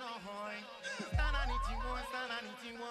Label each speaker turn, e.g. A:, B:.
A: no hoy. Stand on it, you want, stand on it, you want.